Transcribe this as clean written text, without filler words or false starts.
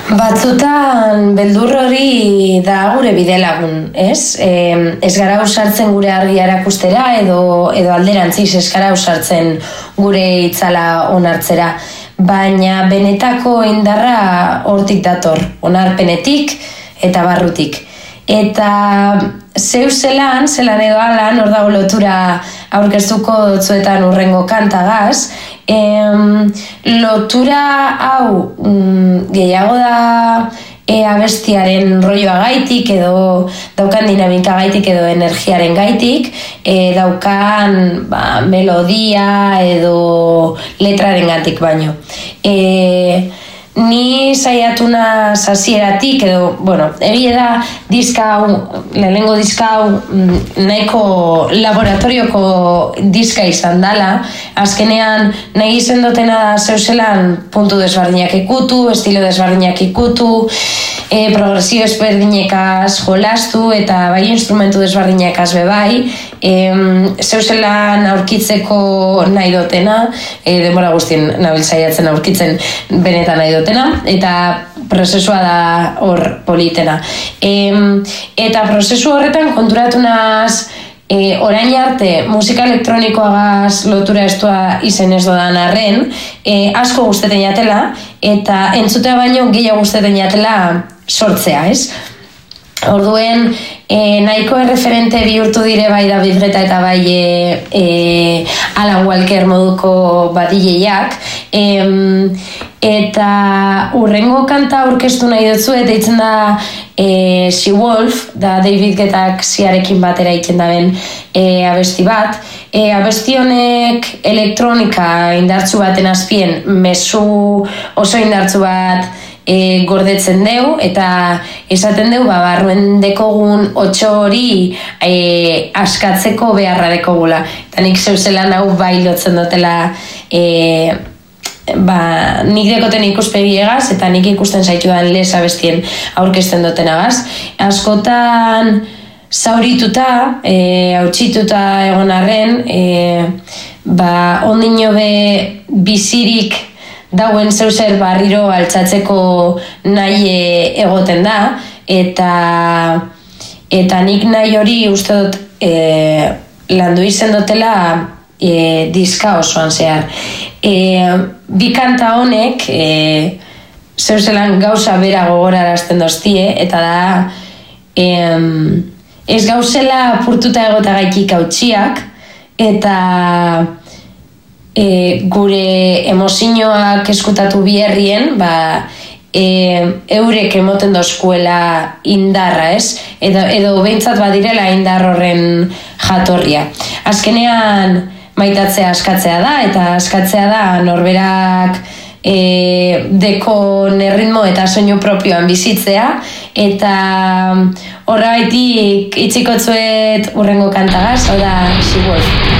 Batzutan beldur hori da gure bidelagun, ez? Ez gara ausartzen gure argia erakustera edo alderantziz ez gara ausartzen gure itzala onartzera. Baina benetako indarra hortik dator, onarpenetik eta barrutik. Eta zeu zelan edo alan, hor dago lotura aurkeztuko dotzuetan urrengo kantagaz, lotura hau gehiago da abestiaren rolloa gaitik edo daukan dinamika gaitik edo energiaren gaitik, daukan melodia edo letraren gatik baino. Ni saiatu naiz hasieratik edo, egia da lehenengo diska hau nahiko laboratorioko diska izan dela. Azkenean nahi izen dutena da zeuselan puntu desberdinak ikutu, estilo desberdinak ikutu, progresio ezberdinekaz jolastu eta bai instrumentu desberdinekaz bebai, zeuselan aurkitzeko nahi dutena, denbora guztien nabil saiatzen aurkitzen benetan nahi dutena, eta prozesua da hor politena. Eta prozesu horretan konturatu naiz orain arte musika elektronikoagaz lotura estua izen ez dodan arren, asko gusteten jatela, eta entzutea baino gehiago gusteten jatela sortzea, ez? Orduen, nahiko erreferente bihurtu dire bai David Guetta eta bai Alan Walker moduko DJak, eta urrengo kanta aurkeztu nahi dutzu, eta itzen da She Wolf, da David Guettak ziarekin batera egiten daben abesti bat. Abesti honek elektronika indartzu baten azpien mezu oso indartzu bat gordetzen deu, eta esaten deu, barruen dekogun otxo hori askatzeko beharra dekogula. Eta nik zeuzelan hau bai lotzen dutela nik dekoten ikuspegi egaz, eta nik ikusten zaitudan lez abestien aurkezten dutenagaz. Askotan zaurituta, hautsituta egon arren, ondino be bizirik dauen zeuzer barriro altzatzeko nahi egoten da, eta nik nahi hori uste dut landu izen dutela diska osoan zehar. Bi kanta honek zeuzelan gauza bera gogorarazten doztie, eta da ez gauzela apurtuta egotagaikik hautsiak, eta gure emozioak eskutatu biherrien, eurek emoten dozkuela indarra, ez? Edo behintzat badirela indar horren jatorria. Azkenean maitatzea askatzea da, eta askatzea da norberak dekon erritmo eta soinu propioan bizitzea, eta horregaitik itzikotzuet urrengo kantagaz, hau da She Wolf.